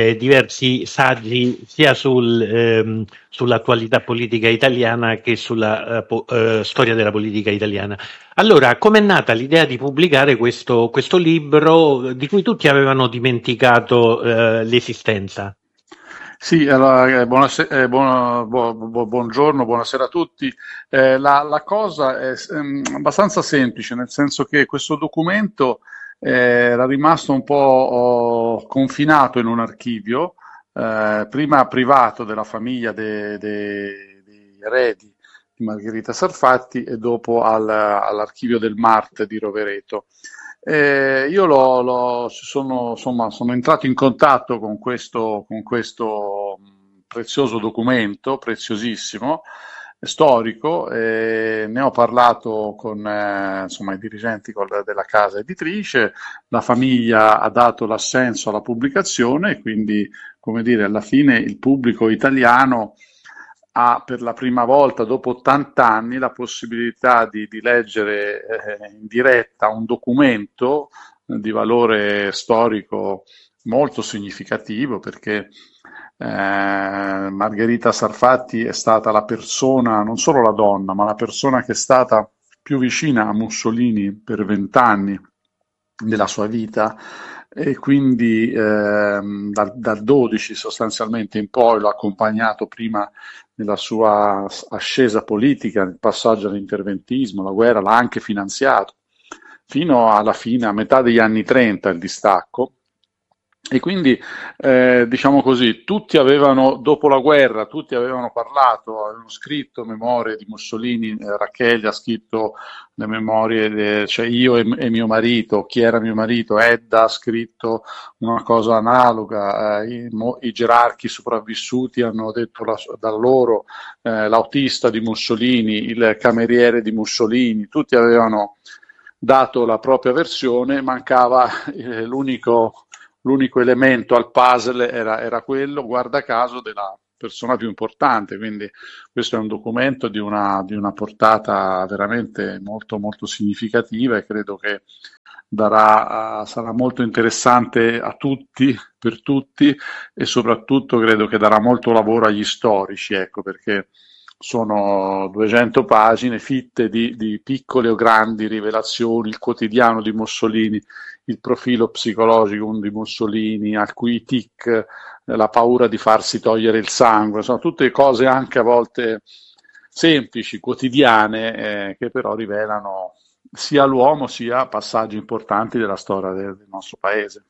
saggi sia sull'attualità politica italiana che sulla storia della politica italiana. Allora, com'è nata l'idea di pubblicare questo libro di cui tutti avevano dimenticato l'esistenza?
Sì, allora, buongiorno, buonasera a tutti. La cosa è abbastanza semplice, nel senso che questo documento era rimasto un po' confinato in un archivio, prima privato della famiglia dei eredi di Margherita Sarfatti e dopo all'archivio del Mart di Rovereto. Io sono entrato in contatto con questo prezioso documento, preziosissimo, storico. Ne ho parlato con insomma, i dirigenti della casa editrice, la famiglia ha dato l'assenso alla pubblicazione e quindi, come dire, alla fine il pubblico italiano ha per la prima volta dopo 80 anni la possibilità di leggere in diretta un documento di valore storico molto significativo, perché Margherita Sarfatti è stata la persona, non solo la donna, ma la persona che è stata più vicina a Mussolini per 20 anni della sua vita, e quindi dal 12 sostanzialmente in poi l'ho accompagnato prima nella sua ascesa politica, nel passaggio all'interventismo, la guerra l'ha anche finanziato, fino alla fine, a metà degli anni 30, il distacco. E quindi, diciamo così, tutti avevano, dopo la guerra, tutti avevano parlato, avevano scritto memorie di Mussolini, Rachele ha scritto le memorie, cioè io e mio marito, chi era mio marito, Edda ha scritto una cosa analoga, i gerarchi sopravvissuti hanno detto da loro, l'autista di Mussolini, il cameriere di Mussolini, tutti avevano dato la propria versione, mancava l'unico elemento al puzzle era quello, guarda caso, della persona più importante. Quindi questo è un documento di una portata veramente molto molto significativa, e credo che sarà molto interessante a tutti, per tutti, e soprattutto credo che darà molto lavoro agli storici, ecco, perché sono 200 pagine fitte di piccole o grandi rivelazioni, il quotidiano di Mussolini, il profilo psicologico di Mussolini, alcuni i tic, la paura di farsi togliere il sangue, sono tutte cose anche a volte semplici, quotidiane, che però rivelano sia l'uomo sia passaggi importanti della storia del nostro paese.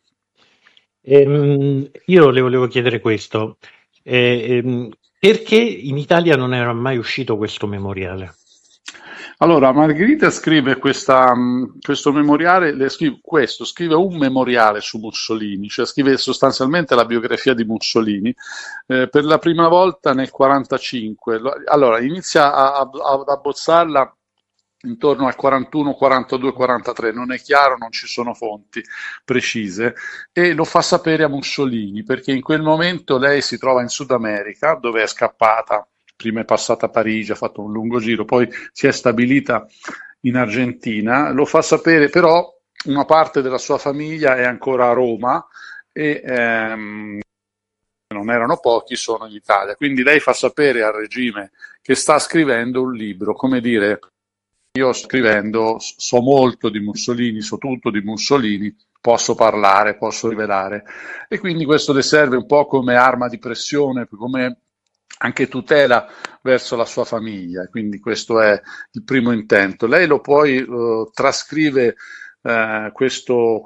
Io le volevo chiedere questo. Perché in Italia non era mai uscito questo memoriale?
Allora, Margherita scrive questo memoriale, scrive un memoriale su Mussolini, cioè scrive sostanzialmente la biografia di Mussolini, per la prima volta nel 1945. Allora, inizia ad abbozzarla intorno al 41, 42, 43, non è chiaro, non ci sono fonti precise, e lo fa sapere a Mussolini, perché in quel momento lei si trova in Sud America, dove è scappata. Prima è passata a Parigi, ha fatto un lungo giro, poi si è stabilita in Argentina, lo fa sapere, però una parte della sua famiglia è ancora a Roma e non erano pochi, sono in Italia. Quindi lei fa sapere al regime che sta scrivendo un libro, come dire, io scrivendo so molto di Mussolini, so tutto di Mussolini, posso parlare, posso rivelare. E quindi questo le serve un po' come arma di pressione, come anche tutela verso la sua famiglia, quindi questo è il primo intento. Lei lo poi trascrive questo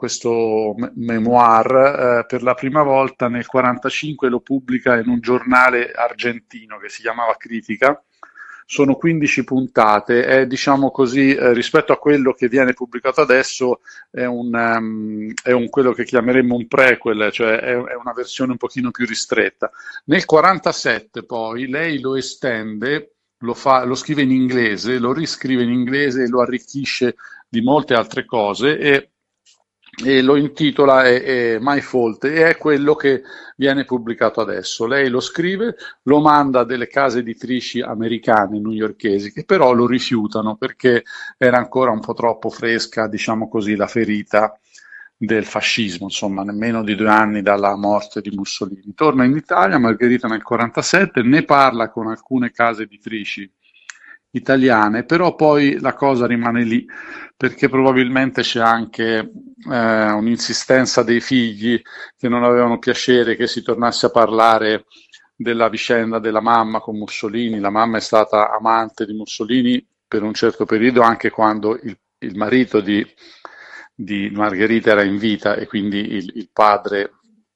memoir per la prima volta nel 1945, lo pubblica in un giornale argentino che si chiamava Critica. Sono 15 puntate, è, diciamo così, rispetto a quello che viene pubblicato adesso, è quello che chiameremmo un prequel, cioè è una versione un pochino più ristretta. Nel 1947 poi lei lo estende, lo scrive in inglese, lo riscrive in inglese e lo arricchisce di molte altre cose e lo intitola My Fault, e è quello che viene pubblicato adesso. Lei lo scrive, lo manda a delle case editrici americane, newyorkesi, che però lo rifiutano perché era ancora un po' troppo fresca, diciamo così, la ferita del fascismo, insomma, nemmeno di 2 anni dalla morte di Mussolini. Torna in Italia, Margherita, nel 1947, ne parla con alcune case editrici italiane, però poi la cosa rimane lì, perché probabilmente c'è anche un'insistenza dei figli che non avevano piacere che si tornasse a parlare della vicenda della mamma con Mussolini. La mamma è stata amante di Mussolini per un certo periodo, anche quando il marito di Margherita era in vita, e quindi il padre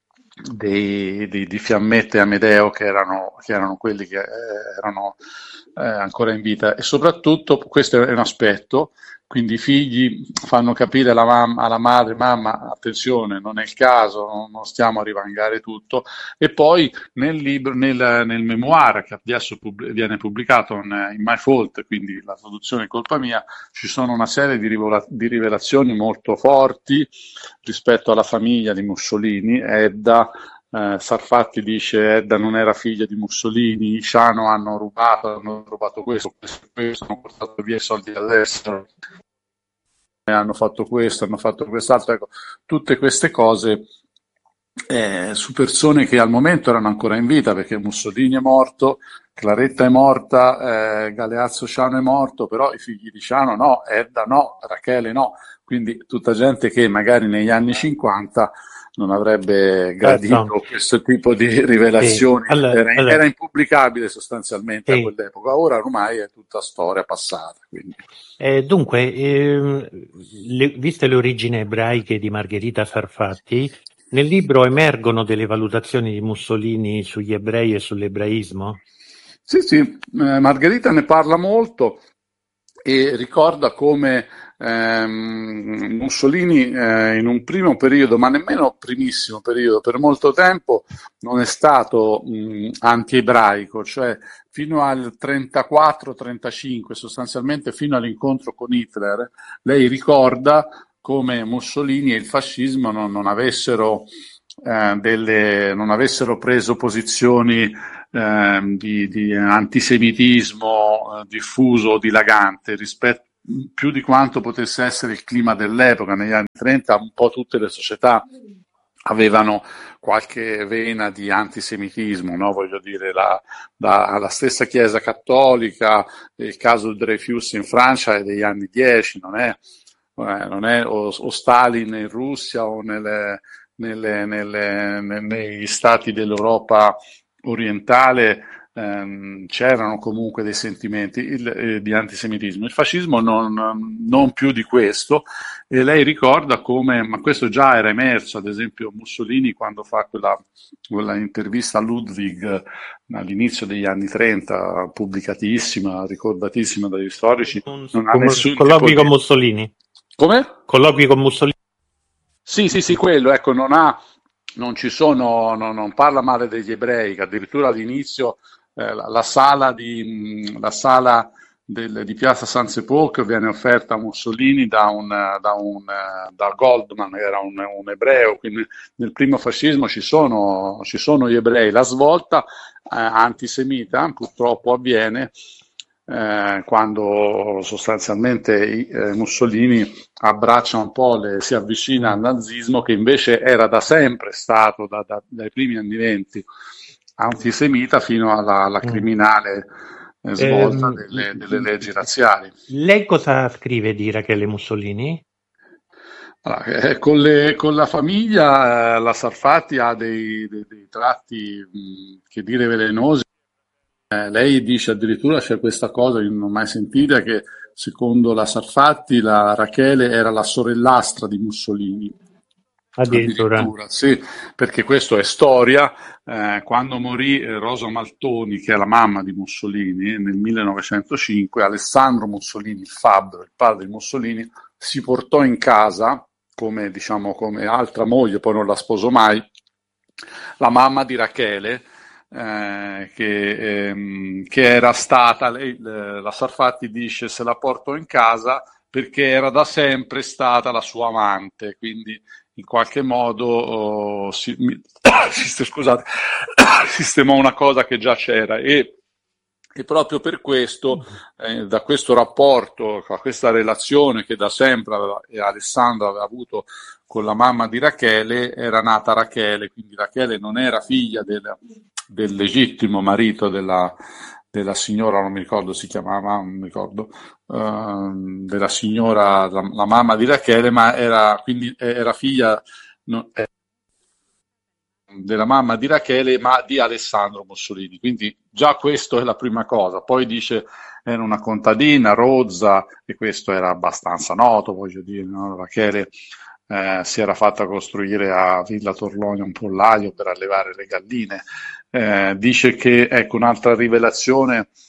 di Fiammetta e Amedeo, che erano quelli che erano ancora in vita, e soprattutto questo è un aspetto. Quindi i figli fanno capire alla madre: mamma, attenzione, non è il caso, non stiamo a rivangare tutto. E poi nel libro, nel memoir che adesso viene pubblicato in My Fault, quindi la traduzione è colpa mia, ci sono una serie di rivelazioni molto forti rispetto alla famiglia di Mussolini. Edda, Sarfatti dice: Edda non era figlia di Mussolini, i Ciano hanno rubato questo, hanno portato via i soldi all'estero, hanno fatto questo, hanno fatto quest'altro. Ecco, tutte queste cose su persone che al momento erano ancora in vita, perché Mussolini è morto, Claretta è morta, Galeazzo Ciano è morto, però i figli di Ciano no, Edda no, Rachele no. Quindi tutta gente che magari negli anni 50 non avrebbe gradito questo tipo di rivelazioni.
Sì.
Era impubblicabile sostanzialmente a quell'epoca. Ora ormai è tutta storia passata.
Dunque, viste le origini ebraiche di Margherita Sarfatti, nel libro emergono delle valutazioni di Mussolini sugli ebrei e sull'ebraismo?
Sì, Margherita ne parla molto e ricorda come Mussolini in un primo periodo, ma nemmeno primissimo periodo, per molto tempo non è stato anti-ebraico, cioè fino al 34-35, sostanzialmente fino all'incontro con Hitler. Lei ricorda come Mussolini e il fascismo non avessero preso posizioni di antisemitismo diffuso o dilagante rispetto più di quanto potesse essere il clima dell'epoca. Negli anni 30 un po' tutte le società avevano qualche vena di antisemitismo, no? Voglio dire, la stessa Chiesa Cattolica, il caso Dreyfus in Francia è degli anni 10, non è o Stalin in Russia o negli stati dell'Europa orientale. C'erano comunque dei sentimenti di antisemitismo. Il fascismo non più di questo, e lei ricorda come, ma questo già era emerso, ad esempio Mussolini quando fa quella intervista a Ludwig all'inizio degli anni 30, pubblicatissima, ricordatissima dagli storici. Non ha nessun
colloqui con Mussolini.
Come?
Colloqui con Mussolini.
Sì, quello, ecco, non parla male degli ebrei, che addirittura all'inizio la sala di Piazza San Sepolcro viene offerta a Mussolini da Goldman, era un ebreo. Quindi nel primo fascismo ci sono gli ebrei. La svolta antisemita purtroppo avviene quando sostanzialmente Mussolini abbraccia un po', si avvicina al nazismo, che invece era da sempre stato, dai primi anni 20, antisemita, fino alla criminale svolta delle leggi razziali.
Lei cosa scrive di Rachele Mussolini?
Allora, con la famiglia la Sarfatti ha dei tratti che dire velenosi. Lei dice addirittura, c'è questa cosa che non ho mai sentita, che secondo la Sarfatti la Rachele era la sorellastra di Mussolini. Addirittura. Sì, perché questo è storia. Quando morì Rosa Maltoni, che è la mamma di Mussolini, nel 1905, Alessandro Mussolini, il fabbro, il padre di Mussolini, si portò in casa come altra moglie, poi non la sposò mai, la mamma di Rachele, che era stata, la Sarfatti dice, se la portò in casa perché era da sempre stata la sua amante, quindi in qualche modo sistemò una cosa che già c'era, e proprio per questo, da questo rapporto, da questa relazione che da sempre Alessandro aveva avuto con la mamma di Rachele, era nata Rachele. Quindi Rachele non era figlia del legittimo marito della signora, non mi ricordo, si chiamava, non mi ricordo, della signora, la mamma di Rachele, ma era figlia della mamma di Rachele, ma di Alessandro Mussolini. Quindi già questo è la prima cosa. Poi dice era una contadina, rozza, e questo era abbastanza noto, voglio dire, no? Rachele si era fatta costruire a Villa Torlonia un pollaio per allevare le galline. Dice che, ecco, un'altra rivelazione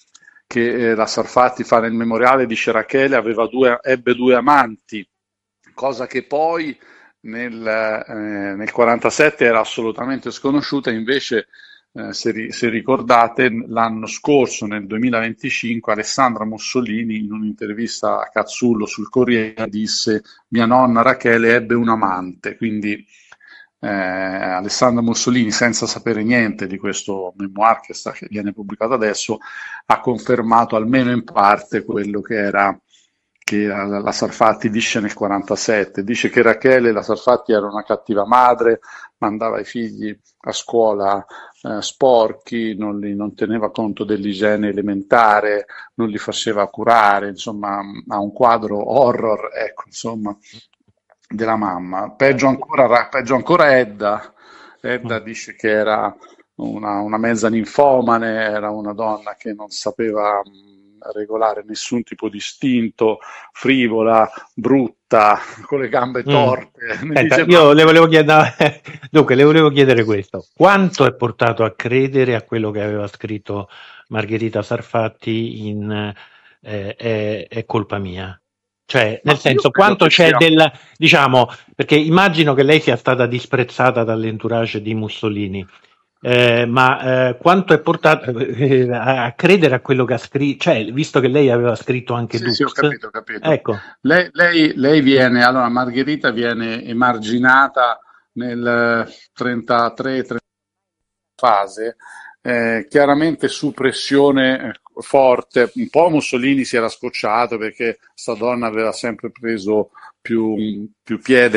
che la Sarfatti fa nel memoriale, dice Rachele ebbe due amanti, cosa che poi nel 47 era assolutamente sconosciuta. Invece se ricordate, l'anno scorso, nel 2025, Alessandra Mussolini, in un'intervista a Cazzullo sul Corriere, disse: mia nonna Rachele ebbe un amante. Quindi Alessandra Mussolini, senza sapere niente di questo memoir che viene pubblicato adesso, ha confermato almeno in parte quello che la Sarfatti dice nel 47. Dice che Rachele, la Sarfatti, era una cattiva madre, mandava i figli a scuola sporchi, non teneva conto dell'igiene elementare, non li faceva curare, insomma ha un quadro horror, ecco, insomma, della mamma. Peggio ancora Edda. Edda dice che era una mezza ninfomane, era una donna che non sapeva regolare nessun tipo di istinto, frivola, brutta, con le gambe torte.
Senta, io le volevo chiedere, dunque, le volevo chiedere questo: quanto è portato a credere a quello che aveva scritto Margherita Sarfatti in È colpa mia? Cioè, nel senso, quanto c'è diciamo, perché immagino che lei sia stata disprezzata dall'entourage di Mussolini, ma quanto è portato a credere a quello che ha scritto, cioè, visto che lei aveva scritto anche Dux?
Sì, ho capito.
Ecco.
Lei viene, allora Margherita viene emarginata nel 33 fase, chiaramente su pressione forte. Un po' Mussolini si era scocciato perché sta donna aveva sempre preso più piede